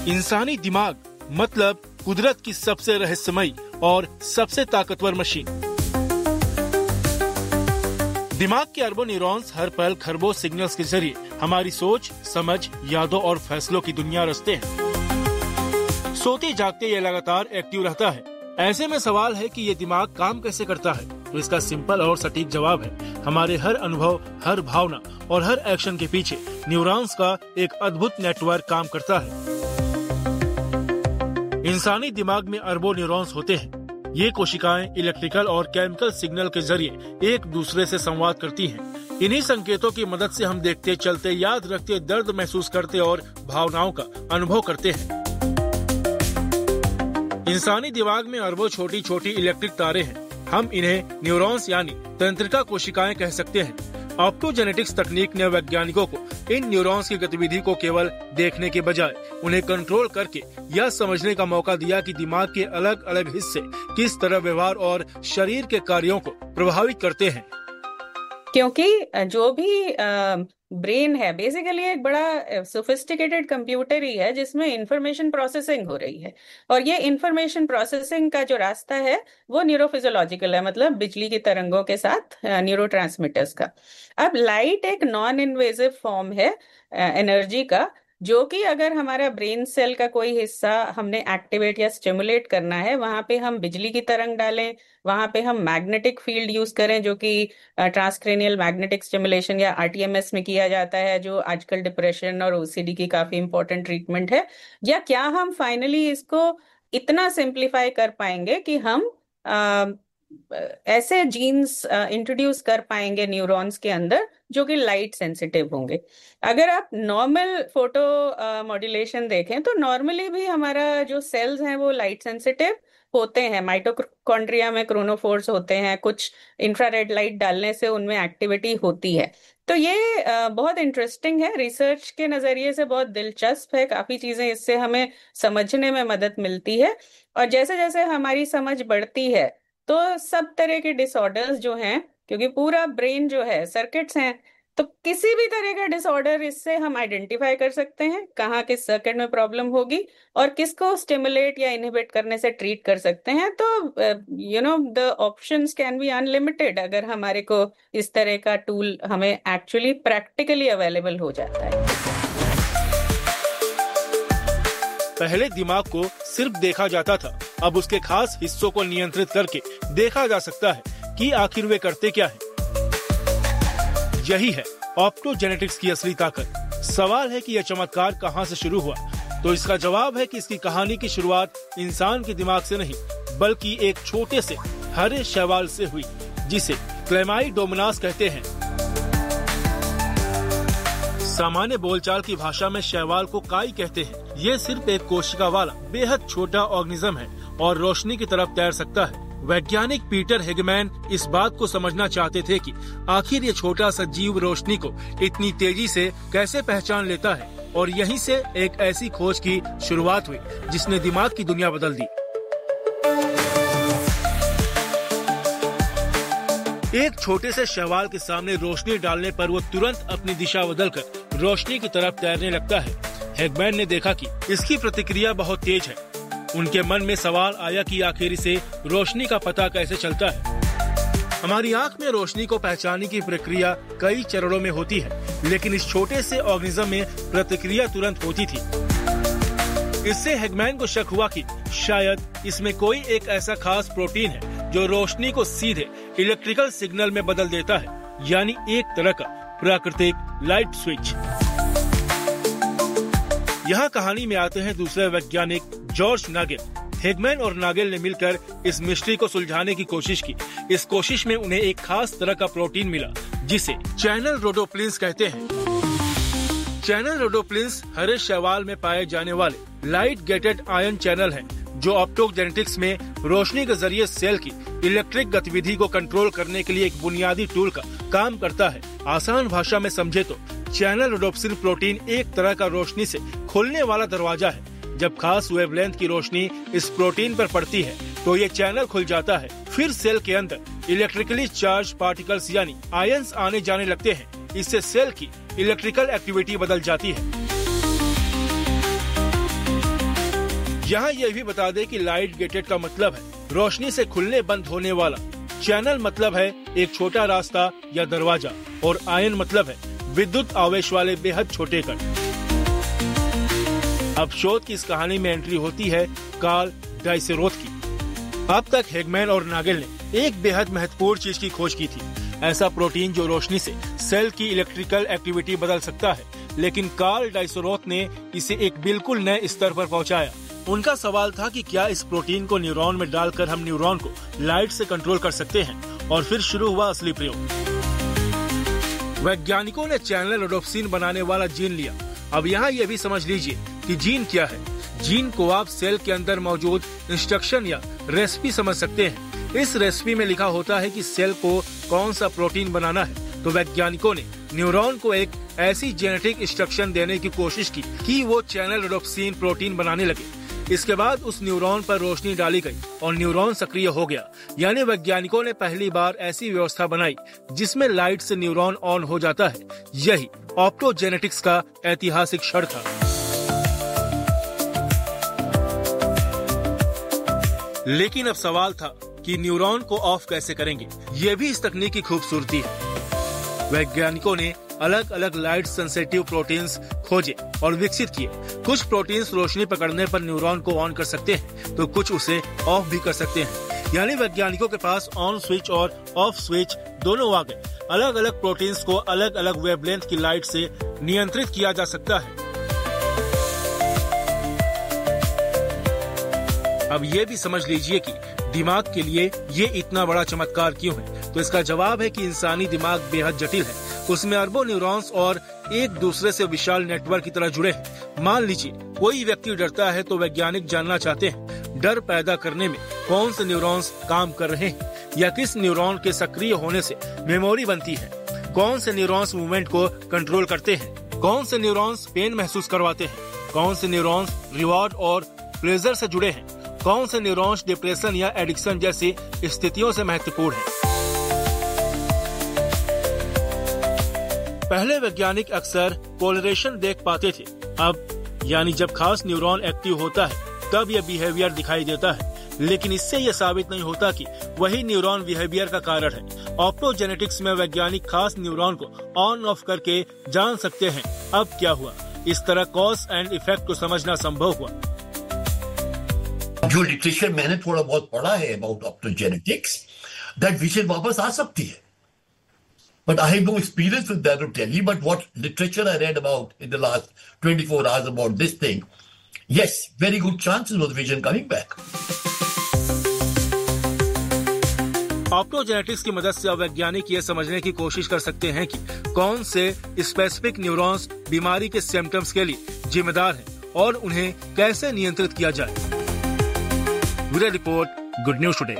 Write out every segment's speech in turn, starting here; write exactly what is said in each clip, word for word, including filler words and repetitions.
इंसानी दिमाग मतलब कुदरत की सबसे रहस्यमयी और सबसे ताकतवर मशीन। दिमाग के अरबों न्यूरॉन्स हर पल खरबों सिग्नल्स के जरिए हमारी सोच, समझ, यादों और फैसलों की दुनिया रचते हैं। सोते जागते ये लगातार एक्टिव रहता है। ऐसे में सवाल है कि ये दिमाग काम कैसे करता है? तो इसका सिंपल और सटीक जवाब है हमारे हर अनुभव, हर भावना और हर एक्शन के पीछे न्यूरॉन्स का एक अद्भुत नेटवर्क काम करता है। इंसानी दिमाग में अरबों न्यूरॉन्स होते हैं। ये कोशिकाएं इलेक्ट्रिकल और केमिकल सिग्नल के जरिए एक दूसरे से संवाद करती हैं। इन्हीं संकेतों की मदद से हम देखते, चलते, याद रखते, दर्द महसूस करते और भावनाओं का अनुभव करते हैं। इंसानी दिमाग में अरबों छोटी छोटी इलेक्ट्रिक तारे हैं। हम इन्हें न्यूरॉन्स यानी तंत्रिका कोशिकाएं कह सकते हैं। ऑप्टोजेनेटिक्स तकनीक ने वैज्ञानिकों को इन न्यूरॉन्स की गतिविधि को केवल देखने के बजाय उन्हें कंट्रोल करके यह समझने का मौका दिया कि दिमाग के अलग अलग हिस्से किस तरह व्यवहार और शरीर के कार्यों को प्रभावित करते हैं। क्योंकि जो भी ब्रेन है बेसिकली एक बड़ा सोफिस्टिकेटेड कंप्यूटर ही है जिसमें इंफॉर्मेशन प्रोसेसिंग हो रही है, और ये इंफॉर्मेशन प्रोसेसिंग का जो रास्ता है वो न्यूरोफिजियोलॉजिकल है, मतलब बिजली की तरंगों के साथ न्यूरोट्रांसमीटर्स का। अब लाइट एक नॉन इन्वेजिव फॉर्म है एनर्जी का, जो कि अगर हमारा ब्रेन सेल का कोई हिस्सा हमने एक्टिवेट या स्टिमुलेट करना है, वहां पे हम बिजली की तरंग डालें, वहां पे हम मैग्नेटिक फील्ड यूज करें, जो कि ट्रांसक्रेनियल मैग्नेटिक स्टिमुलेशन या आरटीएमएस में किया जाता है, जो आजकल डिप्रेशन और ओसीडी की काफी इंपॉर्टेंट ट्रीटमेंट है। या क्या हम फाइनली इसको इतना सिंप्लीफाई कर पाएंगे कि हम आ, ऐसे जीन्स इंट्रोड्यूस कर पाएंगे न्यूरॉन्स के अंदर जो कि लाइट सेंसिटिव होंगे। अगर आप नॉर्मल फोटो मॉड्यूलेशन देखें तो नॉर्मली भी हमारा जो सेल्स हैं वो लाइट सेंसिटिव होते हैं। माइटोकॉन्ड्रिया में क्रोनोफोर्स होते हैं, कुछ इंफ्रारेड लाइट डालने से उनमें एक्टिविटी होती है। तो ये बहुत इंटरेस्टिंग है, रिसर्च के नजरिए से बहुत दिलचस्प है, काफी चीजें इससे हमें समझने में मदद मिलती है। और जैसे जैसे हमारी समझ बढ़ती है तो सब तरह के डिसऑर्डर्स जो हैं, क्योंकि पूरा ब्रेन जो है सर्किट्स हैं, तो किसी भी तरह का डिसऑर्डर इससे हम आइडेंटिफाई कर सकते हैं कहाँ किस सर्किट में प्रॉब्लम होगी और किसको स्टिमुलेट या इनहिबिट करने से ट्रीट कर सकते हैं। तो you know the options can be unlimited अगर हमारे को इस तरह का टूल हमें एक्चुअली प्रैक्टिकली अवेलेबल हो जाता है। पहले दिमाग को सिर्फ देखा जाता था, अब उसके खास हिस्सों को नियंत्रित करके देखा जा सकता है कि आखिर वे करते क्या हैं। यही है ऑप्टोजेनेटिक्स की असली ताकत। सवाल है कि यह चमत्कार कहां से शुरू हुआ? तो इसका जवाब है कि इसकी कहानी की शुरुआत इंसान के दिमाग से नहीं, बल्कि एक छोटे से हरे शैवाल से हुई, जिसे क्लेमाइडोमोनास कहते हैं। सामान्य बोलचाल की भाषा में शैवाल को काई कहते हैं। ये सिर्फ एक कोशिका वाला बेहद छोटा ऑर्गेनिज्म है और रोशनी की तरफ तैर सकता है। वैज्ञानिक पीटर हेगमैन इस बात को समझना चाहते थे कि आखिर ये छोटा सा जीव रोशनी को इतनी तेजी से कैसे पहचान लेता है, और यहीं से एक ऐसी खोज की शुरुआत हुई जिसने दिमाग की दुनिया बदल दी। एक छोटे से शैवाल के सामने रोशनी डालने पर वो तुरंत अपनी दिशा बदलकर रोशनी की तरफ तैरने लगता है। हेगमैन ने देखा कि इसकी प्रतिक्रिया बहुत तेज है। उनके मन में सवाल आया कि आखिर इसे रोशनी का पता कैसे चलता है। हमारी आंख में रोशनी को पहचानने की प्रक्रिया कई चरणों में होती है, लेकिन इस छोटे से ऑर्गेनिज्म में प्रतिक्रिया तुरंत होती थी। इससे हेगमैन को शक हुआ कि शायद इसमें कोई एक ऐसा खास प्रोटीन है जो रोशनी को सीधे इलेक्ट्रिकल सिग्नल में बदल देता है, यानी एक तरह का प्राकृतिक लाइट स्विच। यहाँ कहानी में आते हैं दूसरे वैज्ञानिक जॉर्ज नागेल। हेगमैन और नागेल ने मिलकर इस मिस्ट्री को सुलझाने की कोशिश की। इस कोशिश में उन्हें एक खास तरह का प्रोटीन मिला जिसे चैनल रोडोप्लिन्स कहते हैं। चैनल रोडोप्लिन्स हरे शैवाल में पाए जाने वाले लाइट गेटेड आयन चैनल हैं, जो ऑप्टोजेनेटिक्स में रोशनी के जरिए सेल की इलेक्ट्रिक गतिविधि को कंट्रोल करने के लिए एक बुनियादी टूल का काम करता है। आसान भाषा में समझे तो चैनल रोडोप्सिन प्रोटीन एक तरह का रोशनी से खुलने वाला दरवाजा है। जब खास वेवलेंथ की रोशनी इस प्रोटीन पर पड़ती है तो ये चैनल खुल जाता है। फिर सेल के अंदर इलेक्ट्रिकली चार्ज पार्टिकल्स यानी आयंस आने जाने लगते हैं। इससे सेल की इलेक्ट्रिकल एक्टिविटी बदल जाती है। यहाँ यह भी बता दें कि लाइट गेटेड का मतलब है रोशनी से खुलने बंद होने वाला, चैनल मतलब है एक छोटा रास्ता या दरवाजा, और आयन मतलब है विद्युत आवेश वाले बेहद छोटे कण। अब शोध की इस कहानी में एंट्री होती है कार्ल डाइसेरोथ की। अब तक हेगमैन और नागेल ने एक बेहद महत्वपूर्ण चीज की खोज की थी, ऐसा प्रोटीन जो रोशनी से सेल की इलेक्ट्रिकल एक्टिविटी बदल सकता है, लेकिन कार्ल डाइसेरोथ ने इसे एक बिल्कुल नए स्तर पर पहुंचाया। उनका सवाल था कि क्या इस प्रोटीन को न्यूरॉन में डालकर हम न्यूरॉन को लाइट से कंट्रोल कर सकते हैं, और फिर शुरू हुआ असली प्रयोग। वैज्ञानिकों ने चैनल रोडोप्सिन बनाने वाला जीन लिया। अब यहाँ ये भी समझ लीजिए कि जीन क्या है। जीन को आप सेल के अंदर मौजूद इंस्ट्रक्शन या रेसिपी समझ सकते हैं। इस रेसिपी में लिखा होता है कि सेल को कौन सा प्रोटीन बनाना है, तो वैज्ञानिकों ने न्यूरॉन को एक ऐसी जेनेटिक इंस्ट्रक्शन देने की कोशिश की कि वो चैनल रोडोप्सिन प्रोटीन बनाने लगे। इसके बाद उस न्यूरॉन पर रोशनी डाली गई और न्यूरॉन सक्रिय हो गया। यानी वैज्ञानिकों ने पहली बार ऐसी व्यवस्था बनाई जिसमें लाइट से न्यूरॉन ऑन हो जाता है। यही ऑप्टोजेनेटिक्स का ऐतिहासिक क्षण था। लेकिन अब सवाल था कि न्यूरॉन को ऑफ कैसे करेंगे। ये भी इस तकनीक की खूबसूरती है। वैज्ञानिकों ने अलग अलग लाइट सेंसिटिव प्रोटीन्स खोजे और विकसित किए। कुछ प्रोटीन्स रोशनी पकड़ने पर न्यूरॉन को ऑन कर सकते हैं, तो कुछ उसे ऑफ भी कर सकते हैं। यानी वैज्ञानिकों के पास ऑन स्विच और ऑफ स्विच दोनों आ गए। अलग अलग प्रोटीन्स को अलग अलग वेवलेंथ की लाइट से नियंत्रित किया जा सकता है। अब ये भी समझ लीजिए कि दिमाग के लिए ये इतना बड़ा चमत्कार क्यों है। तो इसका जवाब है कि इंसानी दिमाग बेहद जटिल है। उसमें अरबों न्यूरॉन्स और एक दूसरे से विशाल नेटवर्क की तरह जुड़े हैं। मान लीजिए कोई व्यक्ति डरता है तो वैज्ञानिक जानना चाहते हैं डर पैदा करने में कौन से न्यूरॉन्स काम कर रहे हैं, या किस न्यूरॉन के सक्रिय होने से मेमोरी बनती है, कौन से न्यूरॉन्स मूवमेंट को कंट्रोल करते हैं, कौन से न्यूरॉन्स पेन महसूस करवाते हैं, कौन से न्यूरॉन्स रिवॉर्ड और प्लेजर से जुड़े हैं, कौन से न्यूरॉन्स डिप्रेशन या एडिक्शन जैसी स्थितियों से महत्वपूर्ण हैं। पहले वैज्ञानिक अक्सर कोलरेशन देख पाते थे। अब यानी जब खास न्यूरॉन एक्टिव होता है तब यह बिहेवियर दिखाई देता है, लेकिन इससे यह साबित नहीं होता कि वही न्यूरॉन बिहेवियर का कारण है। ऑप्टोजेनेटिक्स में वैज्ञानिक खास न्यूरॉन को ऑन ऑफ करके जान सकते हैं अब क्या हुआ। इस तरह कॉज एंड इफेक्ट को समझना संभव हुआ। जो लिटरेचर मैंने थोड़ा बहुत पढ़ा है अबाउट ऑप्टोजेनेटिक्स, दैट विजन वापस आ सकती है। But I have no experience with that to tell you, but what literature I read about in the last twenty-four hours about this thing, yes, very good chances of vision coming back. Optogenetics की मदद से अब वैज्ञानिक ये समझने की कोशिश कर सकते हैं कि कौन से स्पेसिफिक न्यूरॉन्स बीमारी के सिम्टम्स के लिए जिम्मेदार हैं और उन्हें कैसे नियंत्रित किया जाए। Bureau report, good news today.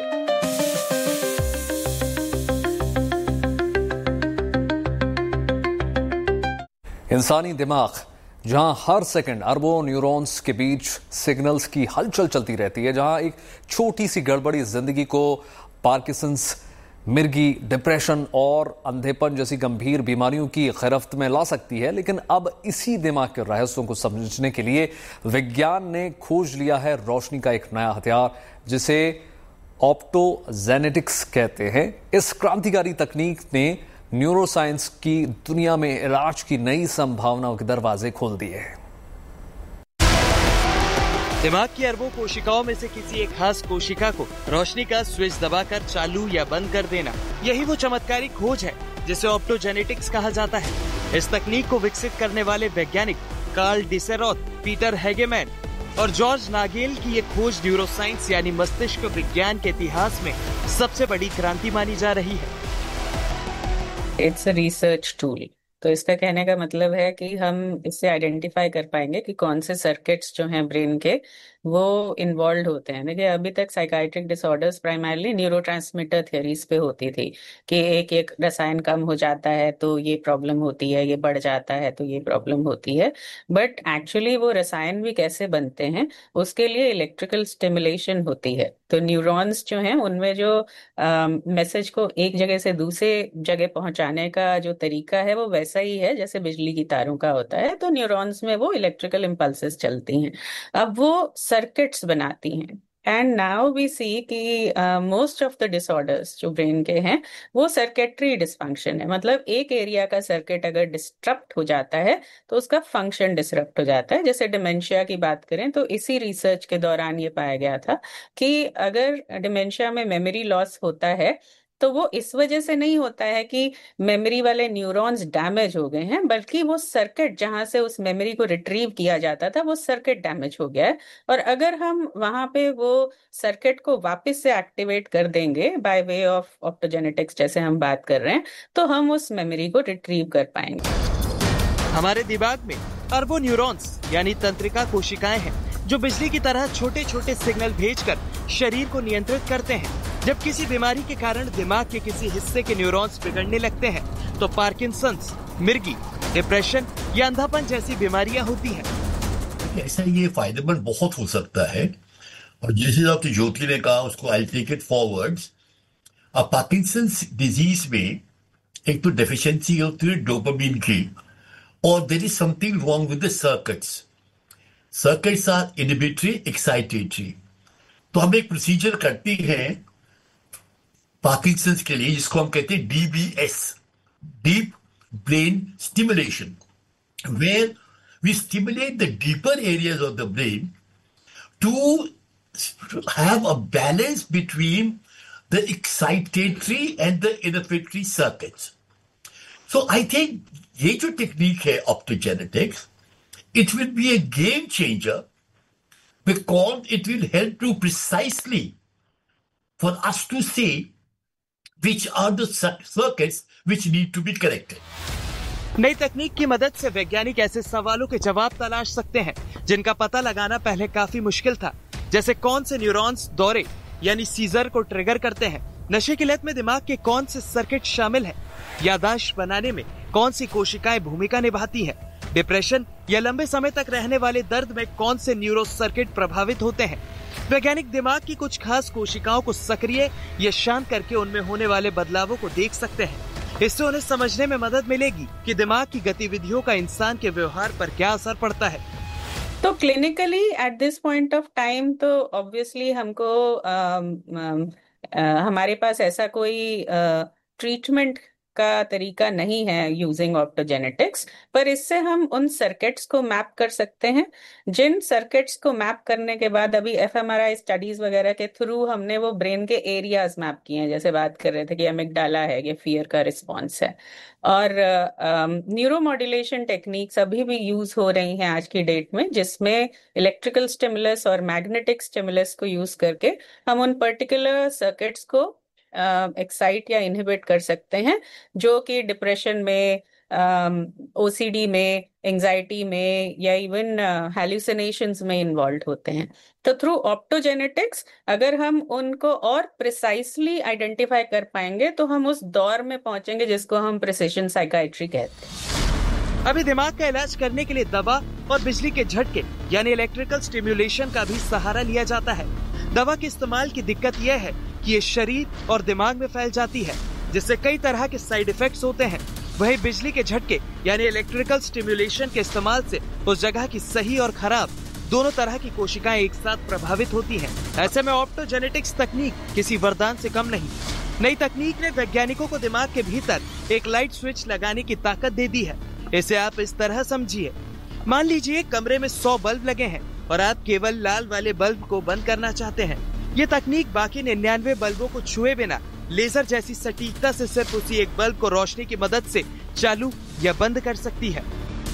इंसानी दिमाग जहां हर सेकंड अरबों न्यूरॉन्स के बीच सिग्नल्स की हलचल चलती रहती है, जहां एक छोटी सी गड़बड़ी जिंदगी को पार्किंसंस, मिर्गी, डिप्रेशन और अंधेपन जैसी गंभीर बीमारियों की गिरफ्त में ला सकती है। लेकिन अब इसी दिमाग के रहस्यों को समझने के लिए विज्ञान ने खोज लिया है रोशनी का एक नया हथियार, जिसे ऑप्टोजेनेटिक्स कहते हैं। इस क्रांतिकारी तकनीक ने न्यूरोसाइंस की दुनिया में इलाज की नई संभावनाओं के दरवाजे खोल दिए हैं। दिमाग की अरबों कोशिकाओं में से किसी एक खास कोशिका को रोशनी का स्विच दबाकर चालू या बंद कर देना, यही वो चमत्कारी खोज है जिसे ऑप्टोजेनेटिक्स कहा जाता है। इस तकनीक को विकसित करने वाले वैज्ञानिक कार्ल डाइसेरोथ, पीटर हेगेमैन और जॉर्ज नागेल की ये खोज न्यूरोसाइंस यानी मस्तिष्क विज्ञान के इतिहास में सबसे बड़ी क्रांति मानी जा रही है। It's a research tool. तो इसका कहने का मतलब है कि हम इससे आइडेंटिफाई कर पाएंगे कि कौन से सर्किट्स जो हैं ब्रेन के वो इन्वॉल्व होते हैं। देखिए, अभी तक psychiatric disorders primarily neurotransmitter theories पे होती थी कि एक एक रसायन कम हो जाता है तो ये प्रॉब्लम होती है, ये बढ़ जाता है तो ये प्रॉब्लम होती है। बट एक्चुअली वो रसायन भी कैसे बनते हैं उसके लिए इलेक्ट्रिकल स्टिमुलेशन होती है। तो न्यूरॉन्स जो हैं उनमें जो मैसेज को एक जगह से दूसरे जगह पहुंचाने का जो तरीका है वो वैसा ही है जैसे बिजली की तारों का होता है। तो न्यूरॉन्स में वो इलेक्ट्रिकल इम्पल्सेस चलती हैं, अब वो सर्किट्स बनाती हैं। एंड नाउ वी सी कि मोस्ट ऑफ द डिसऑर्डर्स जो ब्रेन के हैं वो सर्किटरी डिसफंक्शन है, मतलब एक एरिया का सर्किट अगर डिस्टरप्ट हो जाता है तो उसका फंक्शन डिसरप्ट हो जाता है। जैसे डिमेंशिया की बात करें तो इसी रिसर्च के दौरान ये पाया गया था कि अगर डिमेंशिया में मेमोरी लॉस होता है तो वो इस वजह से नहीं होता है कि मेमोरी वाले न्यूरॉन्स डैमेज हो गए हैं, बल्कि वो सर्किट जहां से उस मेमोरी को रिट्रीव किया जाता था वो सर्किट डैमेज हो गया है। और अगर हम वहां पे वो सर्किट को वापस से एक्टिवेट कर देंगे बाय वे ऑफ ऑप्टोजेनेटिक्स जैसे हम बात कर रहे हैं, तो हम उस मेमोरी को रिट्रीव कर पाएंगे। हमारे दिमाग में अरबों न्यूरॉन्स यानी तंत्रिका कोशिकाएं हैं जो बिजली की तरह छोटे छोटे सिग्नल भेजकर शरीर को नियंत्रित करते हैं। जब किसी बीमारी के कारण दिमाग के किसी हिस्से के न्यूरॉन्स बिगड़ने लगते हैं तो पार्किंसंस, मिर्गी, डिप्रेशन या अंधापन जैसी बीमारियां होती हैं। ऐसा ये फायदेमंद बहुत हो सकता है, और जैसे डॉक्टर ज्योति ने कहा उसको आई टेक इट फॉरवर्ड। अब पार्किंसंस डिजीज में एक तो डेफिशिएंसी होती है डोपामिन की, और there is something wrong with the circuits. Circuits are inhibitory, excitatory. तो हम एक प्रोसीजर करते हैं पार्किंसंस के लिए जिसको हम कहते हैं D B S, deep brain stimulation, where we stimulate the deeper areas of the brain to have a balance between the excitatory and the inhibitory circuits. So I think ये जो टेक्निक है optogenetics, it will be a game changer because it will help to precisely for us to see which are the circuits which need to be corrected. नई तकनीक की मदद से वैज्ञानिक ऐसे सवालों के जवाब तलाश सकते हैं जिनका पता लगाना पहले काफी मुश्किल था, जैसे कौन से न्यूरॉन्स दौरे यानी सीजर को ट्रिगर करते हैं, नशे की लत में दिमाग के कौन से सर्किट शामिल हैं, याददाश्त बनाने में कौन सी कोशिकाएं भूमिका निभाती हैं, डिप्रेशन या लंबे समय तक रहने वाले दर्द में कौन से न्यूरो सर्किट प्रभावित होते हैं। वैज्ञानिक दिमाग की कुछ खास कोशिकाओं को सक्रिय या शांत करके उनमें होने वाले बदलावों को देख सकते हैं। इससे उन्हें समझने में मदद मिलेगी कि दिमाग की गतिविधियों का इंसान के व्यवहार पर क्या असर पड़ता है। तो clinically at this point of time तो ऑब्वियसली हमको आ, आ, आ, हमारे पास ऐसा कोई ट्रीटमेंट का तरीका नहीं है यूजिंग ऑप्टोजेनेटिक्स, पर इससे हम उन सर्किट्स को मैप कर सकते हैं जिन सर्किट्स को मैप करने के बाद अभी एफएमआरआई स्टडीज वगैरह के थ्रू हमने वो ब्रेन के एरियाज मैप किए हैं, जैसे बात कर रहे थे कि अमिगडाला है, ये फियर का रिस्पॉन्स है। और न्यूरो मॉड्यूलेशन टेक्निक्स अभी भी यूज हो रही हैं आज की डेट में, जिसमें इलेक्ट्रिकल स्टिमुलस और मैग्नेटिक स्टिमुलस को यूज करके हम उन पर्टिकुलर सर्किट्स को एक्साइट uh, या इनहिबिट कर सकते हैं जो कि डिप्रेशन में, ओसीडी um, में, एंजाइटी में या इवन हैल्यूसिनेशंस uh, में इन्वॉल्व होते हैं। तो थ्रू ऑप्टोजेनेटिक्स अगर हम उनको और प्रिसाइसली आइडेंटिफाई कर पाएंगे तो हम उस दौर में पहुंचेंगे जिसको हम प्रिसिशन साइकाइट्री कहते हैं। अभी दिमाग का इलाज करने के लिए दवा और बिजली के झटके यानी इलेक्ट्रिकल स्टिम्युलेशन का भी सहारा लिया जाता है। दवा के इस्तेमाल की दिक्कत यह है कि ये शरीर और दिमाग में फैल जाती है, जिससे कई तरह के साइड इफेक्ट्स होते हैं। वहीं बिजली के झटके यानी इलेक्ट्रिकल स्टिम्युलेशन के इस्तेमाल से उस जगह की सही और खराब दोनों तरह की कोशिकाएं एक साथ प्रभावित होती हैं। ऐसे में ऑप्टोजेनेटिक्स तकनीक किसी वरदान से कम नहीं। नई तकनीक ने वैज्ञानिकों को दिमाग के भीतर एक लाइट स्विच लगाने की ताकत दे दी है। इसे आप इस तरह समझिए, मान लीजिए कमरे में सौ बल्ब लगे हैं और आप केवल लाल वाले बल्ब को बंद करना चाहते हैं। ये तकनीक बाकी निन्यानवे बल्बों को छुए बिना लेजर जैसी सटीकता से सिर्फ उसी एक बल्ब को रोशनी की मदद से चालू या बंद कर सकती है।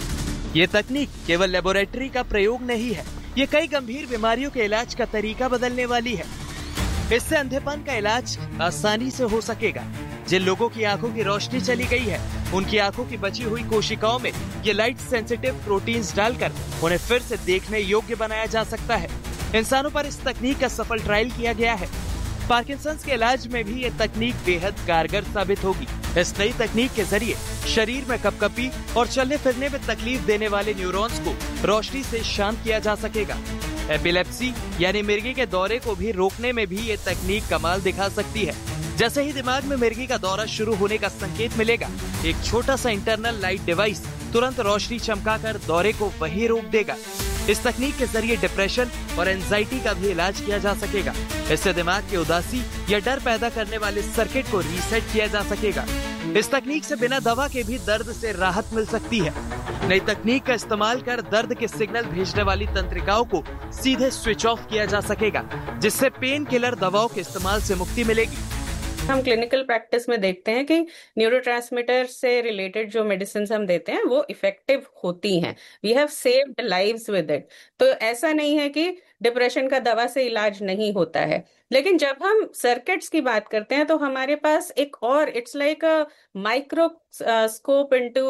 ये तकनीक केवल लेबोरेटरी का प्रयोग नहीं है, ये कई गंभीर बीमारियों के इलाज का तरीका बदलने वाली है। इससे अंधेपन का इलाज आसानी से हो सकेगा। जिन लोगों की आंखों की रोशनी चली गई है, उनकी आंखों की बची हुई कोशिकाओं में ये लाइट सेंसिटिव प्रोटीन्स डालकर उन्हें फिर से देखने योग्य बनाया जा सकता है। इंसानों पर इस तकनीक का सफल ट्रायल किया गया है। पार्किंसंस के इलाज में भी ये तकनीक बेहद कारगर साबित होगी। इस नई तकनीक के जरिए शरीर में कपकपी और चलने फिरने में तकलीफ देने वाले न्यूरॉन्स को रोशनी से शांत किया जा सकेगा। एपिलेप्सी यानी मिर्गी के दौरे को भी रोकने में भी ये तकनीक कमाल दिखा सकती है। जैसे ही दिमाग में मिर्गी का दौरा शुरू होने का संकेत मिलेगा, एक छोटा सा इंटरनल लाइट डिवाइस तुरंत रोशनी चमकाकर दौरे को वहीं रोक देगा। इस तकनीक के जरिए डिप्रेशन और एंजाइटी का भी इलाज किया जा सकेगा। इससे दिमाग की उदासी या डर पैदा करने वाले सर्किट को रीसेट किया जा सकेगा। इस तकनीक से बिना दवा के भी दर्द से राहत मिल सकती है। नई तकनीक का इस्तेमाल कर दर्द के सिग्नल भेजने वाली तंत्रिकाओं को सीधे स्विच ऑफ किया जा सकेगा, जिससे पेन किलर दवाओं के इस्तेमाल से मुक्ति मिलेगी। हम क्लिनिकल प्रैक्टिस में देखते हैं कि न्यूरोट्रांसमीटर से रिलेटेड जो मेडिसिन हम देते हैं वो इफेक्टिव होती हैं। We have saved lives with it. तो ऐसा नहीं है कि डिप्रेशन का दवा से इलाज नहीं होता है। लेकिन जब हम सर्किट्स की बात करते हैं तो हमारे पास एक और it's like a microscope into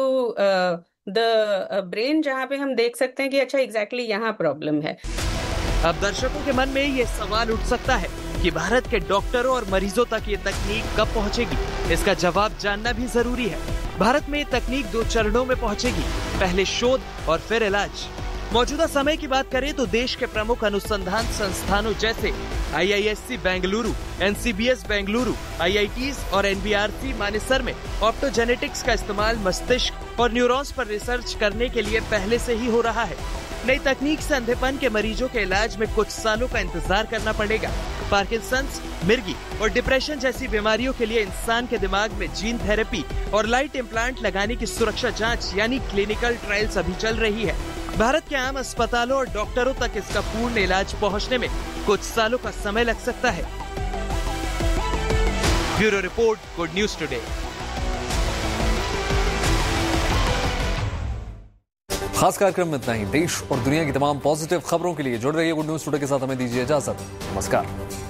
the brain, जहाँ पे हम देख सकते हैं कि अच्छा एग्जैक्टली यहाँ प्रॉब्लम है। अब दर्शकों के मन में ये सवाल उठ सकता है कि भारत के डॉक्टरों और मरीजों तक ये तकनीक कब पहुंचेगी। इसका जवाब जानना भी जरूरी है। भारत में ये तकनीक दो चरणों में पहुंचेगी, पहले शोध और फिर इलाज। मौजूदा समय की बात करें तो देश के प्रमुख अनुसंधान संस्थानों जैसे आई I S C Bengaluru, N C B S Bengaluru, I I tees और N B R C Manesar में ऑप्टोजेनेटिक्स का इस्तेमाल मस्तिष्क और न्यूरॉन्स पर रिसर्च करने के लिए पहले से ही हो रहा है। नई तकनीक से अंधेपन के मरीजों के इलाज में कुछ सालों का इंतजार करना पड़ेगा। पार्किंसंस, मिर्गी और डिप्रेशन जैसी बीमारियों के लिए इंसान के दिमाग में जीन थेरेपी और लाइट इम्प्लांट लगाने की सुरक्षा जांच यानी क्लिनिकल ट्रायल्स अभी चल रही है। भारत के आम अस्पतालों और डॉक्टरों तक इसका पूर्ण इलाज पहुंचने में कुछ सालों का समय लग सकता है। Bureau report, good news today. खास कार्यक्रम में इतना ही। देश और दुनिया की तमाम पॉजिटिव खबरों के लिए जुड़ रहिए गुड न्यूज टुडे के साथ। हमें दीजिए इजाजत। नमस्कार।